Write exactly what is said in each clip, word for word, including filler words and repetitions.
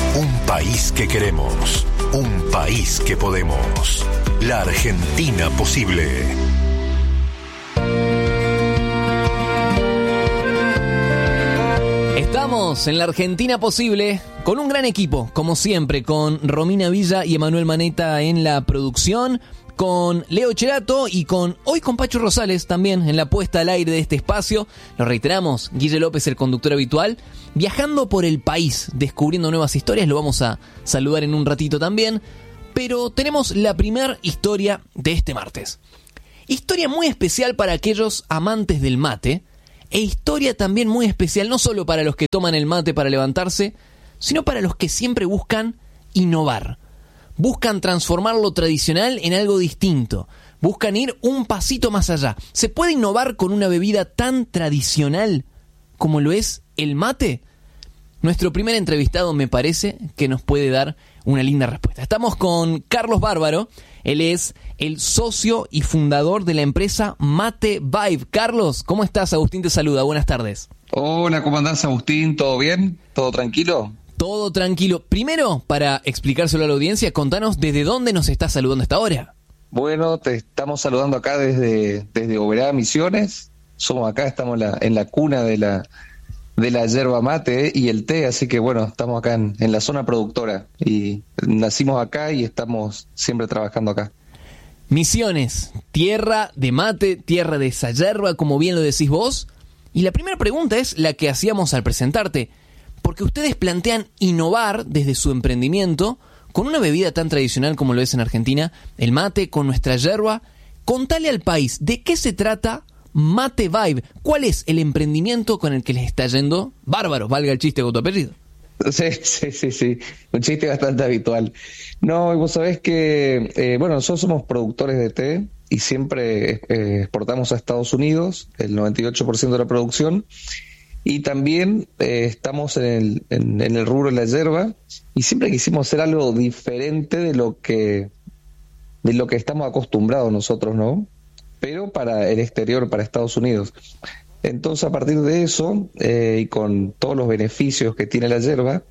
Un país que queremos, un país que podemos. La Argentina posible. Estamos en la Argentina posible con un gran equipo, como siempre, con Romina Villa y Emanuel Maneta en la producción, con Leo Cherato y con hoy con Pacho Rosales también en la puesta al aire de este espacio. Lo reiteramos, Guille López, el conductor habitual, viajando por el país, descubriendo nuevas historias. Lo vamos a saludar en un ratito también, pero tenemos la primera historia de este martes. Historia muy especial para aquellos amantes del mate, e historia también muy especial no solo para los que toman el mate para levantarse, sino para los que siempre buscan innovar. Buscan transformar lo tradicional en algo distinto. Buscan ir un pasito más allá. ¿Se puede innovar con una bebida tan tradicional como lo es el mate? Nuestro primer entrevistado me parece que nos puede dar una linda respuesta. Estamos con Carlos Bárbaro. Él es el socio y fundador de la empresa Mate Vibe. Carlos, ¿cómo estás? Agustín te saluda. Buenas tardes. Hola, ¿cómo andás, Agustín? ¿Todo bien? ¿Todo tranquilo? Todo tranquilo. Primero, para explicárselo a la audiencia, contanos desde dónde nos estás saludando hasta ahora. Bueno, te estamos saludando acá desde, desde Oberá, Misiones. Somos acá, estamos en la, en la cuna de la, de la yerba mate y el té, así que bueno, estamos acá en, en la zona productora y nacimos acá y estamos siempre trabajando acá. Misiones, tierra de mate, tierra de esa yerba, como bien lo decís vos. Y la primera pregunta es la que hacíamos al presentarte, porque ustedes plantean innovar desde su emprendimiento con una bebida tan tradicional como lo es en Argentina, el mate, con nuestra yerba. Contale al país, ¿de qué se trata Mate Vibe? ¿Cuál es el emprendimiento con el que les está yendo bárbaro? Valga el chiste con tu apellido. Sí, sí, sí, sí, un chiste bastante habitual. No, y vos sabés que, eh, bueno, nosotros somos productores de té y siempre eh, exportamos a Estados Unidos el noventa y ocho por ciento de la producción. Y también eh, estamos en el, en, en el rubro de la yerba y siempre quisimos hacer algo diferente de lo que de lo que estamos acostumbrados nosotros, ¿no? Pero para el exterior, para Estados Unidos. Entonces, a partir de eso, eh, y con todos los beneficios que tiene la yerba,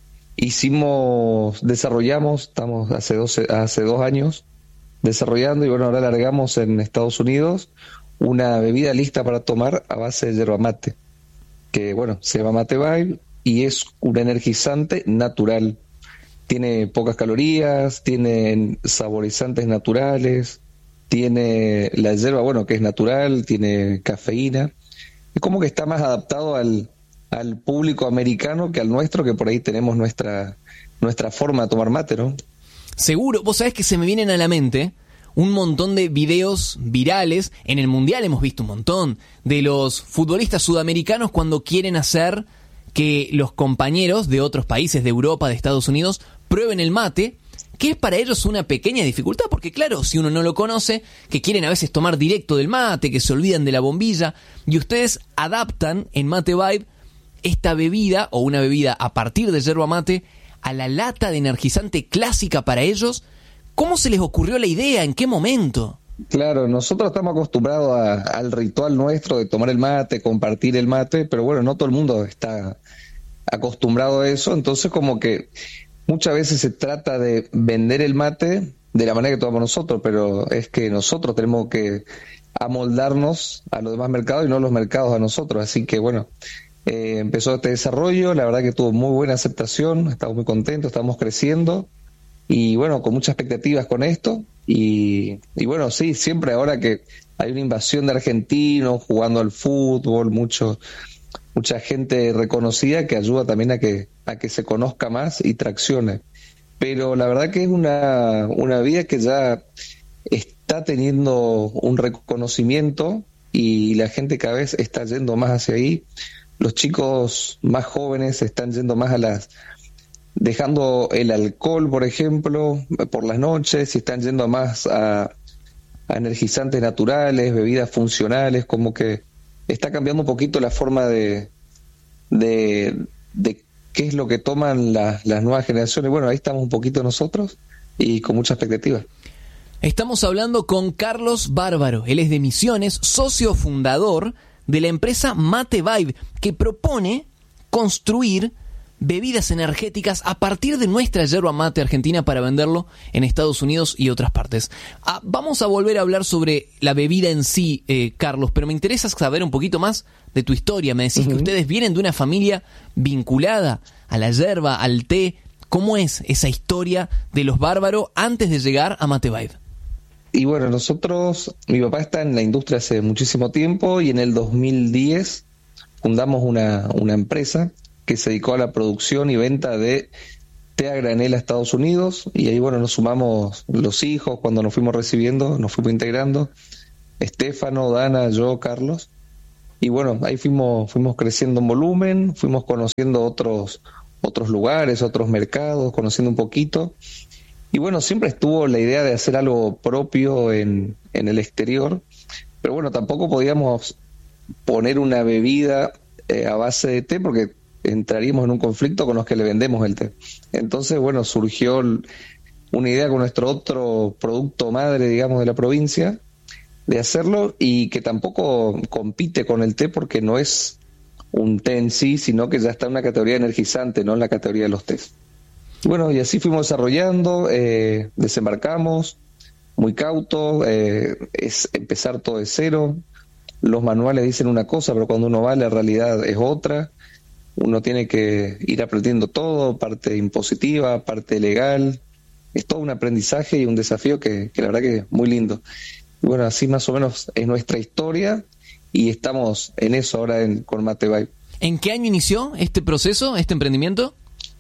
hicimos, desarrollamos, estamos hace, doce, hace dos años desarrollando, y bueno, ahora largamos en Estados Unidos una bebida lista para tomar a base de yerba mate, que bueno, se llama Mate Vibe y es un energizante natural. Tiene pocas calorías, tiene saborizantes naturales, tiene la yerba, bueno, que es natural, tiene cafeína. Es como que está más adaptado al, al público americano que al nuestro, que por ahí tenemos nuestra, nuestra forma de tomar mate, ¿no? Seguro, vos sabés que se me vienen a la mente un montón de videos virales. En el Mundial hemos visto un montón de los futbolistas sudamericanos cuando quieren hacer que los compañeros de otros países, de Europa, de Estados Unidos, prueben el mate, que es para ellos una pequeña dificultad, porque claro, si uno no lo conoce, que quieren a veces tomar directo del mate, que se olvidan de la bombilla, y ustedes adaptan en Mate Vibe esta bebida, o una bebida a partir de yerba mate, a la lata de energizante clásica para ellos. ¿Cómo se les ocurrió la idea? ¿En qué momento? Claro, nosotros estamos acostumbrados a, al ritual nuestro de tomar el mate, compartir el mate, pero bueno, no todo el mundo está acostumbrado a eso, entonces como que muchas veces se trata de vender el mate de la manera que tomamos nosotros, pero es que nosotros tenemos que amoldarnos a los demás mercados y no los mercados a nosotros, así que bueno, eh, empezó este desarrollo, la verdad que tuvo muy buena aceptación, estamos muy contentos, estamos creciendo. Y bueno, con muchas expectativas con esto, y, y bueno, sí, siempre ahora que hay una invasión de argentinos jugando al fútbol, mucho, mucha gente reconocida que ayuda también a que, a que se conozca más y traccione. Pero la verdad que es una, una vida que ya está teniendo un reconocimiento y la gente cada vez está yendo más hacia ahí. Los chicos más jóvenes están yendo más a las... dejando el alcohol, por ejemplo, por las noches, y están yendo más a, a energizantes naturales, bebidas funcionales, como que está cambiando un poquito la forma de, de, de qué es lo que toman la, las nuevas generaciones. Bueno, ahí estamos un poquito nosotros y con mucha expectativa. Estamos hablando con Carlos Bárbaro. Él es de Misiones, socio fundador de la empresa Mate Vibe, que propone construir bebidas energéticas a partir de nuestra yerba mate argentina para venderlo en Estados Unidos y otras partes. Ah, vamos a volver a hablar sobre la bebida en sí, eh, Carlos, pero me interesa saber un poquito más de tu historia. Me decís uh-huh. que ustedes vienen de una familia vinculada a la yerba, al té. ¿Cómo es esa historia de los Bárbaro antes de llegar a Mate Vibe? Y bueno, nosotros, mi papá está en la industria hace muchísimo tiempo y en el dos mil diez fundamos una, una empresa que se dedicó a la producción y venta de té a granel a Estados Unidos, y ahí bueno, nos sumamos los hijos cuando nos fuimos recibiendo, nos fuimos integrando, Estefano, Dana, yo, Carlos, y bueno, ahí fuimos, fuimos creciendo en volumen, fuimos conociendo otros, otros lugares, otros mercados, conociendo un poquito, y bueno, siempre estuvo la idea de hacer algo propio en, en el exterior, pero bueno, tampoco podíamos poner una bebida eh, a base de té porque entraríamos en un conflicto con los que le vendemos el té. Entonces, bueno, surgió una idea con nuestro otro producto madre, digamos, de la provincia, de hacerlo, y que tampoco compite con el té porque no es un té en sí, sino que ya está en una categoría energizante, no en la categoría de los tés. Bueno, y así fuimos desarrollando, eh, desembarcamos, muy cautos, eh, es empezar todo de cero. Los manuales dicen una cosa, pero cuando uno va, la realidad es otra. Uno tiene que ir aprendiendo todo, parte impositiva, parte legal. Es todo un aprendizaje y un desafío que, que la verdad que es muy lindo. Y bueno, así más o menos es nuestra historia y estamos en eso ahora en, con Mate Vibe. ¿En qué año inició este proceso, este emprendimiento?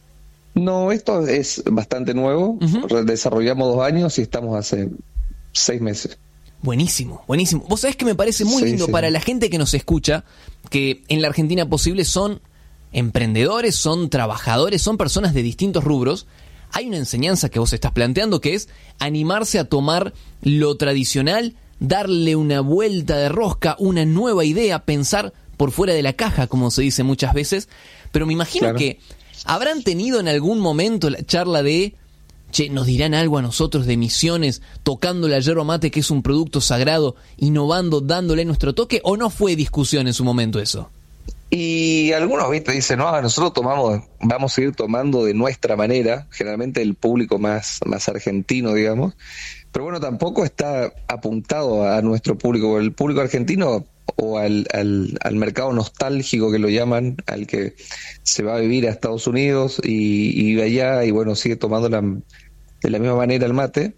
No, esto es bastante nuevo. Uh-huh. Desarrollamos dos años y estamos hace seis meses. Buenísimo, buenísimo. Vos sabés que me parece muy sí, lindo sí. para la gente que nos escucha, que en la Argentina Posible son emprendedores, son trabajadores, son personas de distintos rubros. Hay una enseñanza que vos estás planteando que es animarse a tomar lo tradicional, darle una vuelta de rosca, una nueva idea, pensar por fuera de la caja, como se dice muchas veces. Pero me imagino claro. que habrán tenido en algún momento la charla de, che, nos dirán algo a nosotros de Misiones, tocando la yerba mate, que es un producto sagrado, innovando, dándole nuestro toque, ¿o no fue discusión en su momento eso? Y algunos, viste, dicen, no, nosotros tomamos, vamos a seguir tomando de nuestra manera, generalmente el público más, más argentino, digamos, pero bueno, tampoco está apuntado a nuestro público, el público argentino o al, al, al mercado nostálgico que lo llaman, al que se va a vivir a Estados Unidos y, y vive allá y bueno, sigue tomando la, de la misma manera el mate.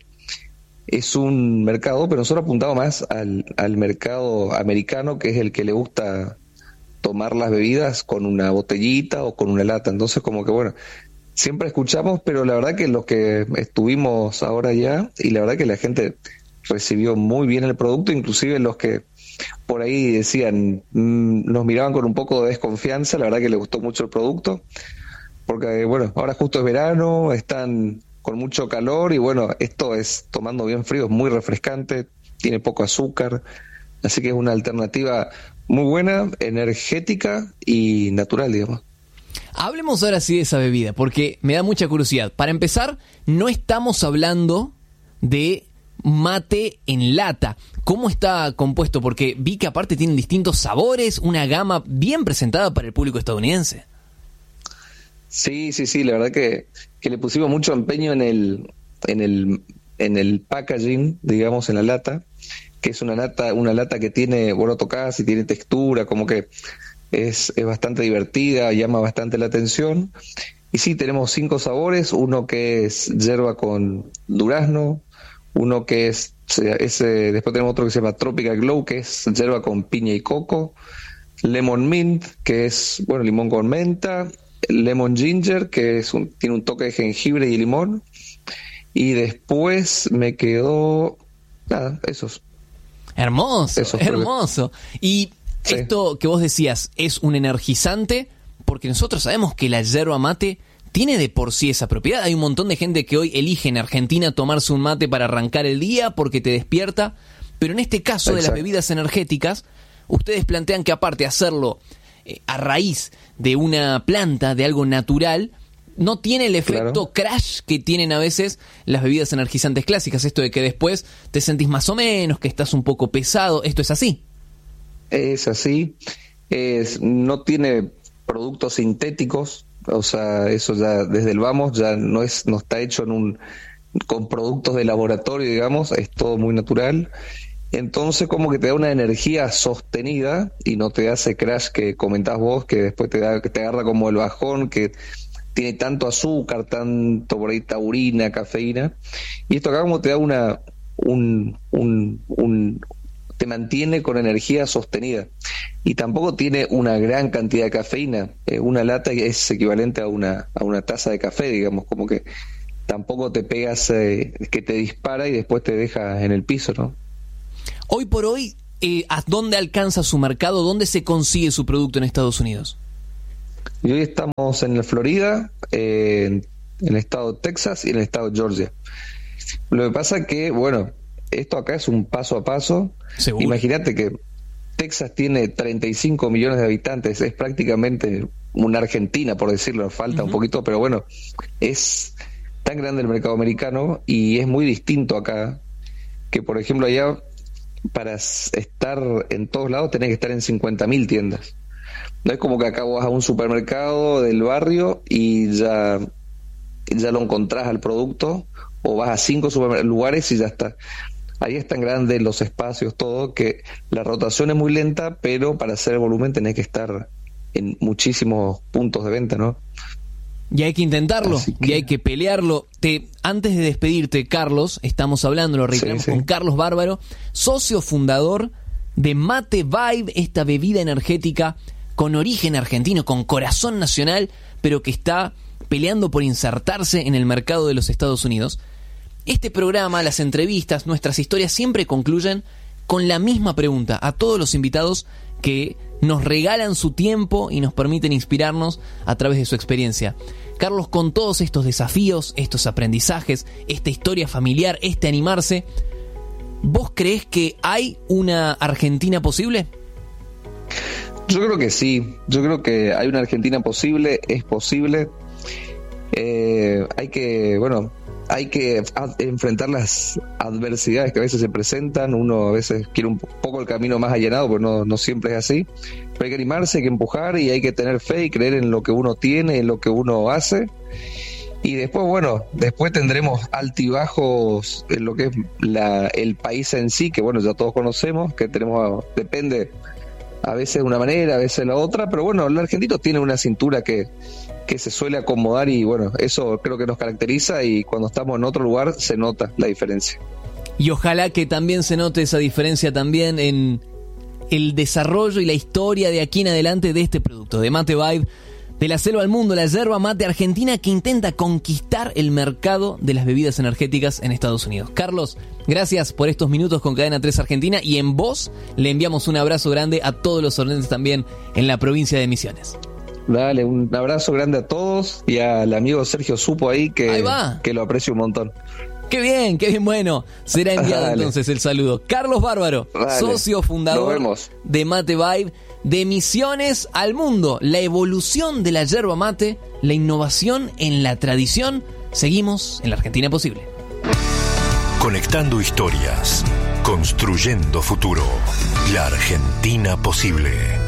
Es un mercado, pero nosotros apuntamos más al, al mercado americano, que es el que le gusta tomar las bebidas con una botellita o con una lata. Entonces como que bueno, siempre escuchamos, pero la verdad que los que estuvimos ahora ya, y la verdad que la gente recibió muy bien el producto, inclusive los que por ahí decían, mmm, nos miraban con un poco de desconfianza, la verdad que les gustó mucho el producto, porque bueno, ahora justo es verano, están con mucho calor y bueno, esto es tomando bien frío, es muy refrescante, tiene poco azúcar, así que es una alternativa muy buena, energética y natural, digamos. Hablemos ahora sí de esa bebida, porque me da mucha curiosidad. Para empezar, no estamos hablando de mate en lata. ¿Cómo está compuesto? Porque vi que aparte tienen distintos sabores, una gama bien presentada para el público estadounidense. Sí, sí, sí, la verdad que, que le pusimos mucho empeño en el, en el, en el packaging, digamos, en la lata, que es una lata, una lata que tiene, bueno, tocás y tiene textura, como que es, es bastante divertida, llama bastante la atención. Y sí, tenemos cinco sabores, uno que es yerba con durazno, uno que es, ese, después tenemos otro que se llama Tropical Glow, que es yerba con piña y coco, Lemon Mint, que es, bueno, limón con menta, Lemon Ginger, que es un, tiene un toque de jengibre y limón, y después me quedó, nada, esos. Hermoso, Eso, hermoso. Y sí. Esto que vos decías es un energizante, porque nosotros sabemos que la yerba mate tiene de por sí esa propiedad. Hay un montón de gente que hoy elige en Argentina tomarse un mate para arrancar el día porque te despierta, pero en este caso Exacto. de las bebidas energéticas, ustedes plantean que aparte de hacerlo eh, a raíz de una planta, de algo natural, no tiene el efecto claro. crash que tienen a veces las bebidas energizantes clásicas, esto de que después te sentís más o menos, que estás un poco pesado. ¿Esto es así? Es así. Es, no tiene productos sintéticos, O sea, eso ya desde el vamos ya no es, no está hecho en un con productos de laboratorio, digamos, es todo muy natural. Entonces como que te da una energía sostenida y no te hace crash que comentás vos, que después te da, que te agarra como el bajón, que tiene tanto azúcar, tanto por ahí taurina, cafeína. Y esto acá como te da una, un, un, un, te mantiene con energía sostenida. Y tampoco tiene una gran cantidad de cafeína. Eh, una lata es equivalente a una, a una taza de café, digamos, como que tampoco te pegas, eh, que te dispara y después te deja en el piso, ¿no? Hoy por hoy, eh, ¿a dónde alcanza su mercado? ¿Dónde se consigue su producto en Estados Unidos? Y hoy estamos en la Florida, eh, en el estado de Texas y en el estado de Georgia. Lo que pasa es que, bueno, esto acá es un paso a paso. ¿Seguro? Imagínate que Texas tiene treinta y cinco millones de habitantes, es prácticamente una Argentina, por decirlo, falta uh-huh. un poquito, pero bueno, es tan grande el mercado americano y es muy distinto acá, que por ejemplo allá, para estar en todos lados tenés que estar en cincuenta mil tiendas. No es como que acá vas a un supermercado del barrio y ya, ya lo encontrás al producto, o vas a cinco lugares y ya está. Ahí es tan grande los espacios, todo, que la rotación es muy lenta, pero para hacer el volumen tenés que estar en muchísimos puntos de venta, ¿no? Y hay que intentarlo, que... y hay que pelearlo. Te, antes de despedirte, Carlos, estamos hablando, lo reiteramos, sí, sí. con Carlos Bárbaro, socio fundador de Mate Vibe, esta bebida energética con origen argentino, con corazón nacional, pero que está peleando por insertarse en el mercado de los Estados Unidos. Este programa, las entrevistas, nuestras historias siempre concluyen con la misma pregunta a todos los invitados que nos regalan su tiempo y nos permiten inspirarnos a través de su experiencia. Carlos, con todos estos desafíos, estos aprendizajes, esta historia familiar, este animarse, ¿vos creés que hay una Argentina posible? Yo creo que sí, yo creo que hay una Argentina posible, es posible. Eh, hay que, bueno, hay que ad- enfrentar las adversidades que a veces se presentan. Uno a veces quiere un poco el camino más allanado, pero no, no siempre es así. Pero hay que animarse, hay que empujar y hay que tener fe y creer en lo que uno tiene, en lo que uno hace. Y después, bueno, después tendremos altibajos en lo que es la, el país en sí, que bueno, ya todos conocemos, que tenemos, depende a veces de una manera, a veces de la otra, pero bueno, el argentino tiene una cintura que, que se suele acomodar y bueno, eso creo que nos caracteriza y cuando estamos en otro lugar se nota la diferencia. Y ojalá que también se note esa diferencia también en el desarrollo y la historia de aquí en adelante de este producto, de Mate Vibe, de la selva al mundo, la yerba mate argentina que intenta conquistar el mercado de las bebidas energéticas en Estados Unidos. Carlos, gracias por estos minutos con Cadena tres Argentina y en voz le enviamos un abrazo grande a todos los oyentes también en la provincia de Misiones. Dale, un abrazo grande a todos y al amigo Sergio Supo ahí que, ahí va. que lo aprecio un montón. Qué bien, qué bien, bueno. Será enviado Dale. entonces el saludo. Carlos Bárbaro, Dale. socio fundador de Mate Vibe, de Misiones al mundo, la evolución de la yerba mate, la innovación en la tradición. Seguimos en la Argentina Posible. Conectando historias, construyendo futuro. La Argentina Posible.